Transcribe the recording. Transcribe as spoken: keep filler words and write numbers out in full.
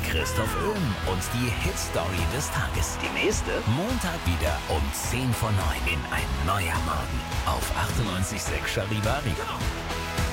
Christoph Öhm und die Hit-Story des Tages. Die nächste Montag wieder um zehn vor neun in Ein neuer Morgen auf achtundneunzig Komma sechs Charivari.